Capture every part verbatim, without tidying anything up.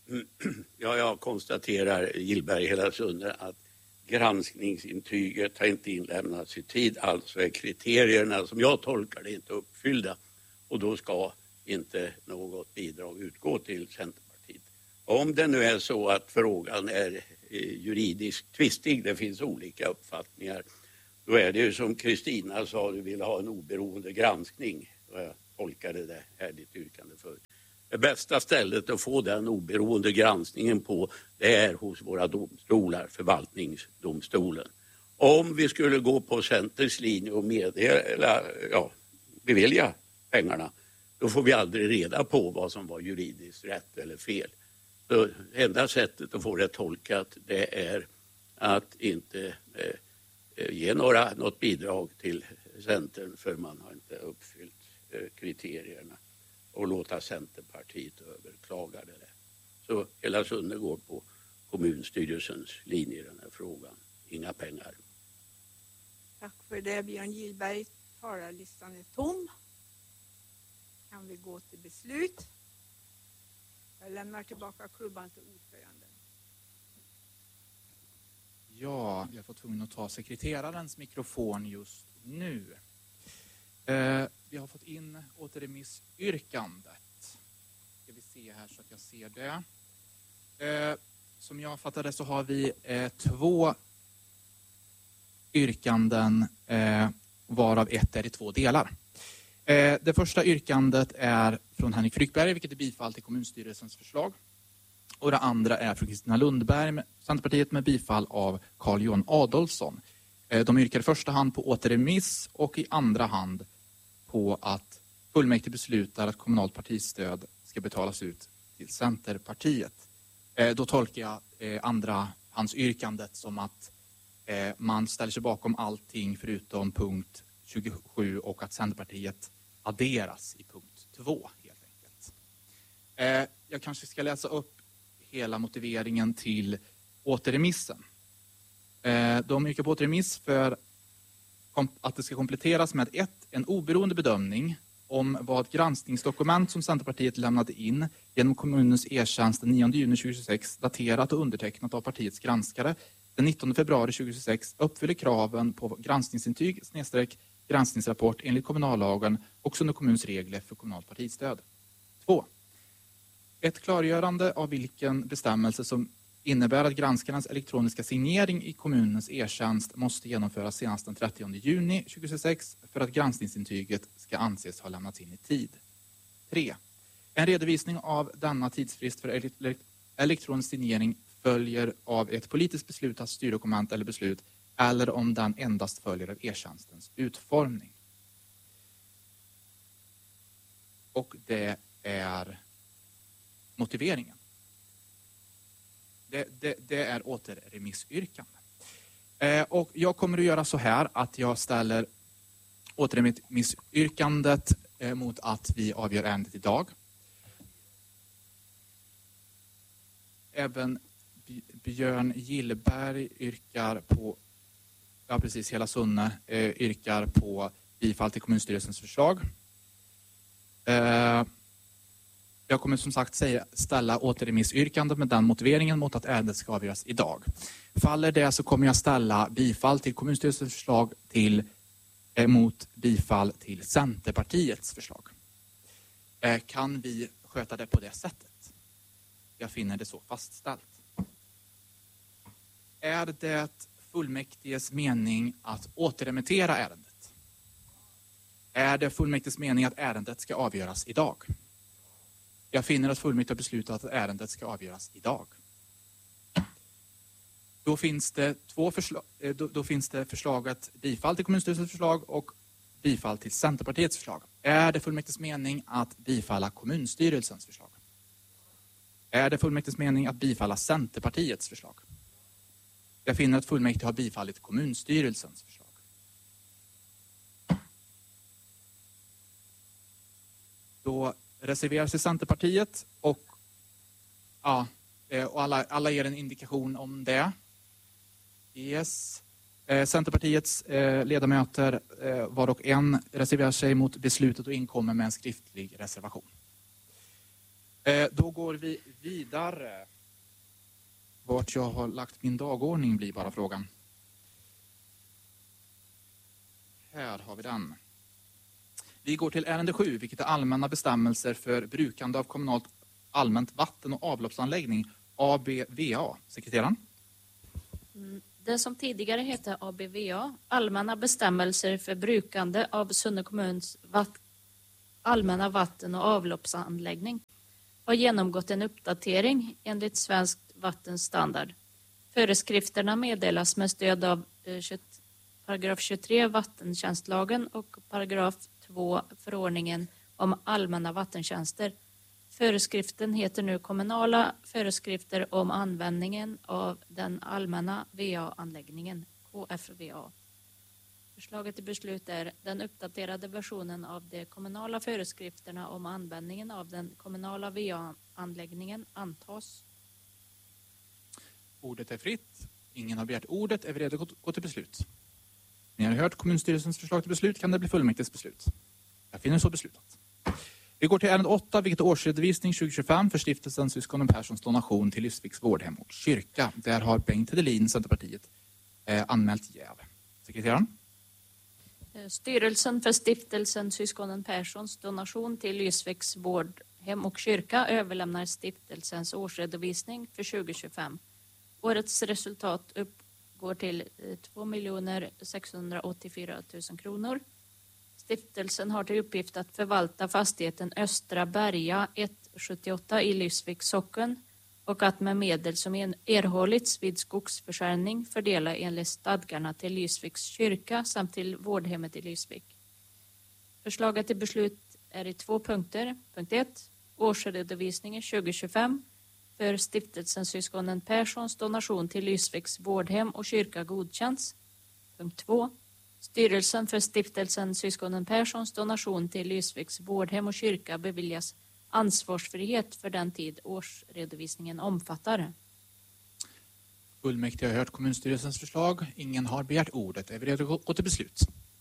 Ja, jag konstaterar, Gillberg hela stunden, att granskningsintyget har inte inlämnats i tid. Alltså är kriterierna som jag tolkar det inte uppfyllda. Och då ska inte något bidrag utgå till Centerpartiet. Om det nu är så att frågan är juridiskt tvistig, det finns olika uppfattningar, då är det ju som Kristina sa, du vill ha en oberoende granskning. Och jag tolkade det här ditt yrkande för. Det bästa stället att få den oberoende granskningen på, det är hos våra domstolar, förvaltningsdomstolen. Om vi skulle gå på Centers linje och meddela, ja, bevilja pengarna, då får vi aldrig reda på vad som var juridiskt rätt eller fel. Så enda sättet att få det tolkat, det är att inte eh, ge några, något bidrag till Centern, för man har inte uppfyllt eh, kriterierna, och låta Centerpartiet överklaga det. Så hela Sunne går på kommunstyrelsens linje i den här frågan. Inga pengar. Tack för det, Björn Gillberg. Talarlistan är tom. Kan vi gå till beslut? Jag lämnar tillbaka klubban till ordföranden. Ja, jag får tvungen att ta sekreterarens mikrofon just nu. Eh, vi har fått in återremissyrkandet. Ska vi se här så att jag ser det. Eh, som jag fattade så har vi eh, två yrkanden, eh, varav ett är i två delar. Eh, det första yrkandet är från Henrik Fryckberg, vilket är bifall till kommunstyrelsens förslag. Och det andra är från Kristina Lundberg, Centerpartiet, med bifall av Carl-Johan Adolfsson. Eh, de yrkar i första hand på återremiss och i andra hand på att fullmäktige beslutar att kommunalt partistöd ska betalas ut till Centerpartiet. Eh, då tolkar jag eh, andra hans yrkandet som att eh, man ställer sig bakom allting förutom punkt tjugosju och att Centerpartiet adderas i punkt två helt enkelt. Eh, jag kanske ska läsa upp hela motiveringen till återremissen. Eh, de yrkar på återremiss för att det ska kompletteras med ett, en oberoende bedömning om vad granskningsdokument som Centerpartiet lämnade in genom kommunens e-tjänst den nionde juni tjugohundratjugosex, daterat och undertecknat av partiets granskare den nittonde februari tjugohundratjugosex, uppfyller kraven på granskningsintyg snedstreck granskningsrapport enligt kommunallagen och Sunne kommuns regler för kommunalt partistöd. två. Ett klargörande av vilken bestämmelse som innebär att granskarnas elektroniska signering i kommunens e-tjänst måste genomföras senast den trettionde juni tjugohundratjugosex för att granskningsintyget ska anses ha lämnats in i tid. tre. En redovisning av denna tidsfrist för ele- elektronisk signering följer av ett politiskt beslutat styrdokument eller beslut, eller om den endast följer av e-tjänstens utformning. Och det är motiveringen. Det, det, det är återremissyrkande. Eh, och jag kommer att göra så här att jag ställer återremissyrkandet eh, mot att vi avgör ärendet idag. Även Björn Gillberg yrkar på, ja precis, hela Sunne eh, yrkar på bifall till kommunstyrelsens förslag. Eh, Jag kommer som sagt säga, ställa återremissyrkandet med den motiveringen mot att ärendet ska avgöras idag. Faller det så kommer jag ställa bifall till kommunstyrelsens förslag till, eh, mot bifall till Centerpartiets förslag. Eh, kan vi sköta det på det sättet? Jag finner det så fastställt. Är det fullmäktiges mening att återremittera ärendet? Är det fullmäktiges mening att ärendet ska avgöras idag? Jag finner att fullmäktige har beslutat att ärendet ska avgöras idag. Då finns det, två förslag, då, då finns det förslaget bifall till kommunstyrelsens förslag och bifall till Centerpartiets förslag. Är det fullmäktiges mening att bifalla kommunstyrelsens förslag? Är det fullmäktiges mening att bifalla Centerpartiets förslag? Jag finner att fullmäktige har bifallit kommunstyrelsens förslag. Då reserverar sig Centerpartiet och, ja, och alla, alla ger en indikation om det. Yes. Centerpartiets eh, ledamöter eh, var och en reserverar sig mot beslutet och inkommer med en skriftlig reservation. Eh, då går vi vidare. Vart jag har lagt min dagordning blir bara frågan. Här har vi den. Vi går till ärende sju, vilket är allmänna bestämmelser för brukande av kommunalt allmänt vatten- och avloppsanläggning, A B V A. Sekreteraren. Det som tidigare hette A B V A, allmänna bestämmelser för brukande av Sunne kommuns vatt- allmänna vatten- och avloppsanläggning, har genomgått en uppdatering enligt svensk vattenstandard. Föreskrifterna meddelas med stöd av eh, paragraf tjugotre vattentjänstlagen och paragraf två förordningen om allmänna vattentjänster. Föreskriften heter nu kommunala föreskrifter om användningen av den allmänna V A-anläggningen, K F V A. Förslaget till beslut är den uppdaterade versionen av de kommunala föreskrifterna om användningen av den kommunala V A-anläggningen antas. Ordet är fritt. Ingen har begärt ordet. Är vi redo att gå till beslut? Ni har hört kommunstyrelsens förslag till beslut. Kan det bli fullmäktiges beslut? Jag finner så beslutat. Vi går till ärende åtta, vilket är årsredovisning tjugo tjugofem för stiftelsen Syskonen Perssons donation till Lysviks vårdhem och kyrka. Där har Bengt Hedelin, Centerpartiet, eh, anmält jäv. Sekreteraren. Styrelsen för stiftelsen Syskonen Perssons donation till Lysviks vårdhem och kyrka överlämnar stiftelsens årsredovisning för tjugo tjugofem. Årets resultat uppgår till två miljoner sexhundraåttiofyra tusen kronor. Stiftelsen har till uppgift att förvalta fastigheten Östra Berga ett sjuttioåtta i Lysviks socken och att med medel som erhållits vid skogsförsäljning fördela enligt stadgarna till Lysviks kyrka samt till vårdhemmet i Lysvik. Förslaget till beslut är i två punkter. Punkt ett. Årsredovisningen tjugo tjugofem för stiftelsen Syskonen Perssons donation till Lysviks vårdhem och kyrka godkänns. Punkt två. Styrelsen för stiftelsen Syskonen Perssons donation till Lysviks vårdhem och kyrka beviljas ansvarsfrihet för den tid årsredovisningen omfattar. Fullmäktige har hört kommunstyrelsens förslag. Ingen har begärt ordet. Är vi redo att gå till beslut?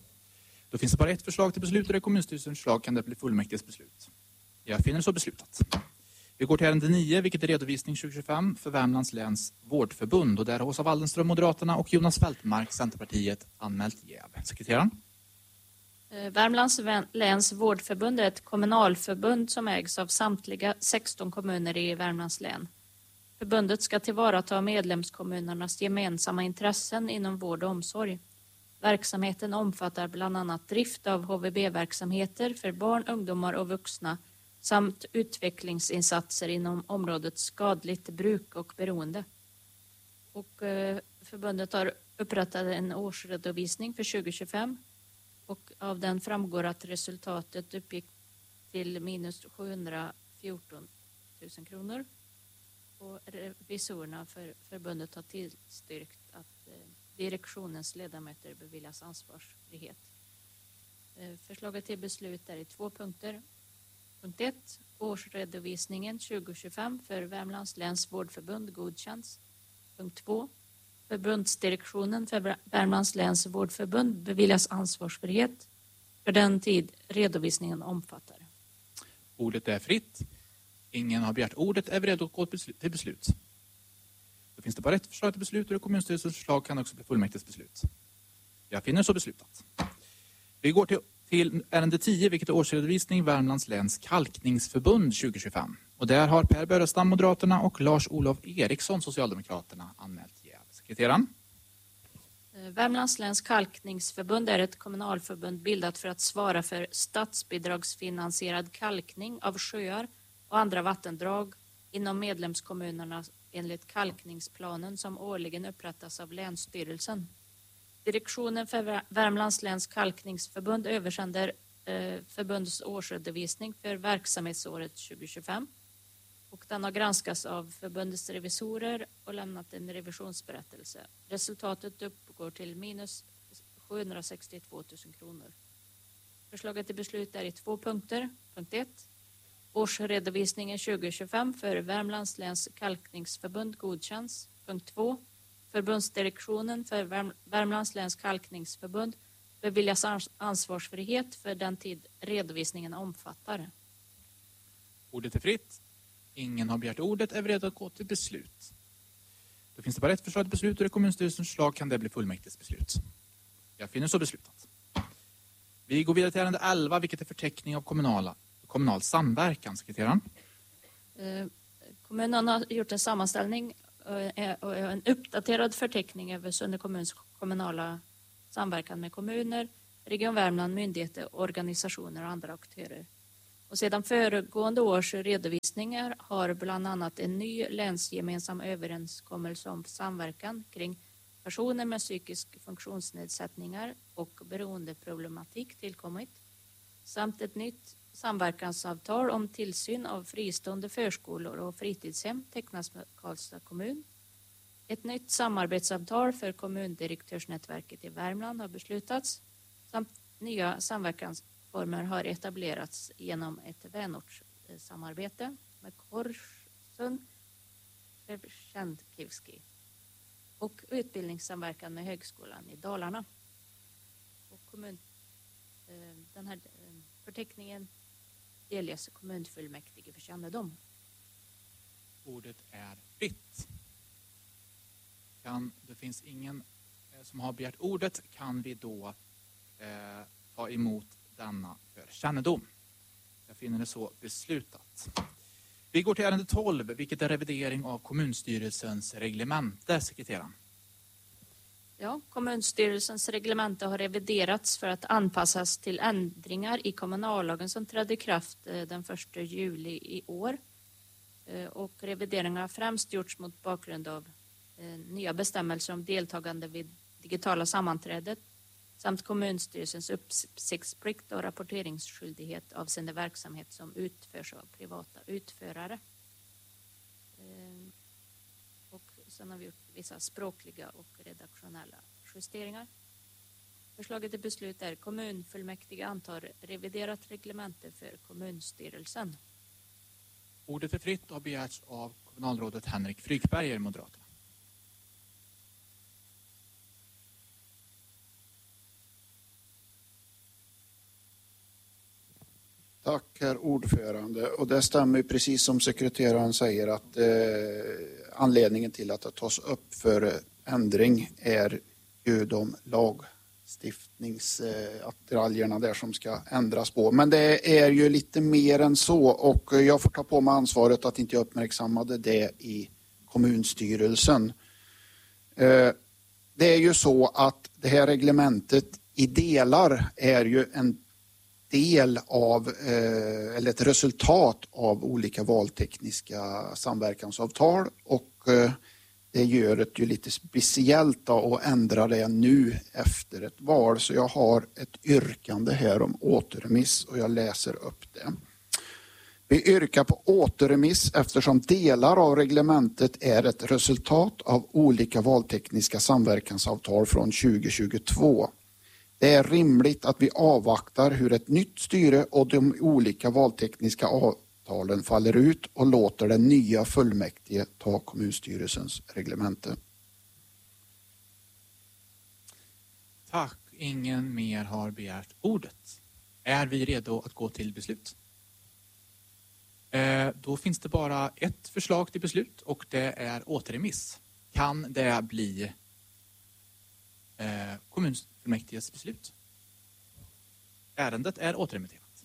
Då finns det bara ett förslag till beslut och det är kommunstyrelsens förslag. Kan det bli fullmäktiges beslut? Jag finner så beslutat. Vi går till ärende nio, vilket är redovisning tjugo tjugofem för Värmlands läns vårdförbund. Och där har Åsa Waldenström, Moderaterna, och Jonas Fältmark, Centerpartiet, anmält jäv. Sekreteraren. Värmlands läns vårdförbund är ett kommunalförbund som ägs av samtliga sexton kommuner i Värmlands län. Förbundet ska tillvarata medlemskommunernas gemensamma intressen inom vård och omsorg. Verksamheten omfattar bland annat drift av H V B-verksamheter för barn, ungdomar och vuxna samt utvecklingsinsatser inom området skadligt bruk och beroende. Och, eh, förbundet har upprättat en årsredovisning för tjugo tjugofem och av den framgår att resultatet uppgick till minus sjuhundrafjorton tusen kronor. Och revisorerna för förbundet har tillstyrkt att eh, direktionens ledamöter beviljas ansvarsfrihet. Eh, förslaget till beslut är i två punkter. Punkt ett. Årsredovisningen tjugo tjugofem för Värmlands läns vårdförbund godkänns. Punkt två. Förbundsdirektionen för Värmlands läns vårdförbund beviljas ansvarsfrihet för den tid redovisningen omfattar. Ordet är fritt. Ingen har begärt ordet. Är vi redo att gå till beslut? Då finns det bara ett förslag till beslut och det kommunstyrelsens förslag kan också bli fullmäktiges beslut. Jag finner så beslutat. Vi går till till ärende tio, vilket är årsredovisning Värmlands läns kalkningsförbund tjugo tjugofem. Och där har Per Börjestam, Moderaterna, och Lars-Olof Eriksson, Socialdemokraterna, anmält jäv. Sekreteraren. Värmlands läns kalkningsförbund är ett kommunalförbund bildat för att svara för statsbidragsfinansierad kalkning av sjöar och andra vattendrag inom medlemskommunerna enligt kalkningsplanen som årligen upprättas av Länsstyrelsen. Direktionen för Värmlands läns kalkningsförbund översänder eh, förbundets årsredovisning för verksamhetsåret tjugo tjugofem och den har granskats av förbundets revisorer och lämnat en revisionsberättelse. Resultatet uppgår till minus sjuhundrasextiotvå tusen kronor. Förslaget till beslut är i två punkter. Punkt ett. Årsredovisningen tjugo tjugofem för Värmlands läns kalkningsförbund godkänns. Punkt två. Förbundsdirektionen för Värmlands läns kalkningsförbund beviljas ansvarsfrihet för den tid redovisningen omfattar. Ordet är fritt. Ingen har begärt ordet. Är vi redo att gå till beslut? Då finns det bara ett förslag till beslut och det kommunstyrelsens förslag kan det bli fullmäktiges beslut. Jag finner så beslutat. Vi går vidare till ärende elva, vilket är förteckning av kommunala, kommunal samverkan, sekreteraren. Eh, Kommunen har gjort en sammanställning och en uppdaterad förteckning över Sunne kommuns kommunala samverkan med kommuner, Region Värmland, myndigheter, organisationer och andra aktörer. Och sedan föregående års redovisningar har bland annat en ny länsgemensam överenskommelse om samverkan kring personer med psykisk funktionsnedsättningar och beroendeproblematik tillkommit, samt ett nytt samverkansavtal om tillsyn av fristående förskolor och fritidshem tecknas med Karlstad kommun. Ett nytt samarbetsavtal för kommundirektörsnätverket i Värmland har beslutats, samt nya samverkansformer har etablerats genom ett vänortssamarbete med Korsun, Shevchenkovski och utbildningssamverkan med Högskolan i Dalarna. Och kommun, den här förteckningen delges kommunfullmäktige för kännedom. Ordet är fritt. Kan, det finns ingen eh, som har begärt ordet. Kan vi då eh, ta emot denna för kännedom? Jag finner det så beslutat. Vi går till ärende tolv, vilket är revidering av kommunstyrelsens reglemente, sekreteraren. Ja, kommunstyrelsens reglemente har reviderats för att anpassas till ändringar i kommunallagen som trädde i kraft den första juli i år. Och revideringar har främst gjorts mot bakgrund av nya bestämmelser om deltagande vid digitala sammanträdet samt kommunstyrelsens uppsiktsplikt och rapporteringsskyldighet avseende verksamhet som utförs av privata utförare. Och sen har vi gjort vissa språkliga och redaktionella justeringar. Förslaget till beslut är kommunfullmäktige antar reviderat reglemente för kommunstyrelsen. Ordet är fritt och har begärts av kommunalrådet Henrik Frykberger, Moderaterna. Tack, herr ordförande. Och det stämmer precis som sekreteraren säger att eh, anledningen till att det tas upp för ändring är ju de lagstiftningsattiraljerna eh, där som ska ändras på. Men det är ju lite mer än så och jag får ta på mig ansvaret att inte jag uppmärksammade det i kommunstyrelsen. Eh, det är ju så att det här reglementet i delar är ju en del av, eh, eller ett resultat av olika valtekniska samverkansavtal och eh, det gör det ju lite speciellt då att ändra det nu efter ett val. Så jag har ett yrkande här om återremiss och jag läser upp det. Vi yrkar på återremiss eftersom delar av reglementet är ett resultat av olika valtekniska samverkansavtal från tjugo tjugotvå. Det är rimligt att vi avvaktar hur ett nytt styre och de olika valtekniska avtalen faller ut och låter den nya fullmäktige ta kommunstyrelsens reglemente. Tack. Ingen mer har begärt ordet. Är vi redo att gå till beslut? Eh, då finns det bara ett förslag till beslut och det är återremiss. Kan det bli eh, kommunfullmäktiges beslut? Ärendet är återremitterat.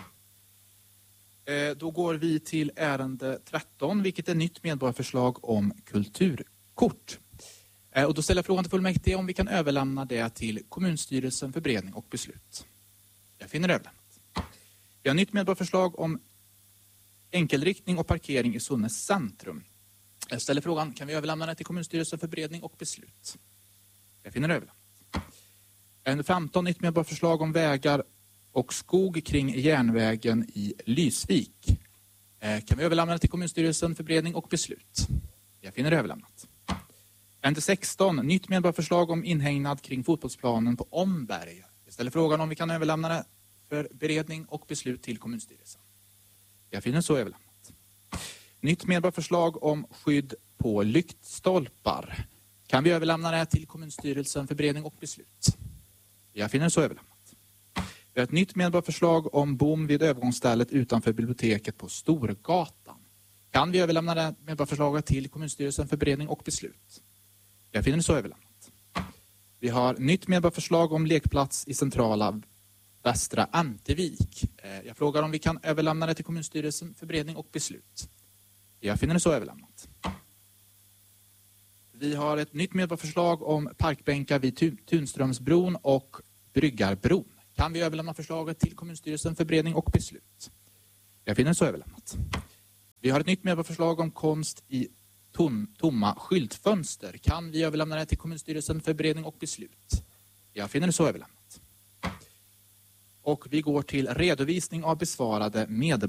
Eh, då går vi till ärende tretton, vilket är nytt medborgarförslag om kulturkort. Eh, och då ställer jag frågan till fullmäktige om vi kan överlämna det till kommunstyrelsen för beredning och beslut. Jag finner det överlämnat. Vi har nytt medborgarförslag om enkelriktning och parkering i Sunnes centrum. Jag ställer frågan, kan vi överlämna det till kommunstyrelsen för beredning och beslut? Jag finner det överlämnat. En femton, nytt medborgarförslag om vägar och skog kring järnvägen i Lysvik. Kan vi överlämna det till kommunstyrelsen för beredning och beslut? Jag finner det överlämnat. En sexton, nytt medborgarförslag om inhägnad kring fotbollsplanen på Omberg. Jag ställer frågan om vi kan överlämna det för beredning och beslut till kommunstyrelsen. Jag finner så överlämnat. Nytt medborgarförslag om skydd på lyktstolpar. Kan vi överlämna det till kommunstyrelsen för beredning och beslut? Jag finner så överlämnat. Vi har ett nytt medborgarförslag om bom vid övergångsstället utanför biblioteket på Storgatan. Kan vi överlämna det medborgarförslaget till kommunstyrelsen för beredning och beslut? Jag finner det så överlämnat. Vi har nytt medborgarförslag om lekplats i centrala Västra Antevik. Jag frågar om vi kan överlämna det till kommunstyrelsen för beredning och beslut. Jag finner det så överlämnat. Vi har ett nytt medborgarförslag om parkbänkar vid Tunströmsbron och Bryggarbron. Kan vi överlämna förslaget till kommunstyrelsen för beredning och beslut? Jag finner det så överlämnat. Vi har ett nytt medborgarförslag om konst i tom, tomma skyltfönster. Kan vi överlämna det till kommunstyrelsen för beredning och beslut? Jag finner det så överlämnat. Och vi går till redovisning av besvarade medborgarförslag.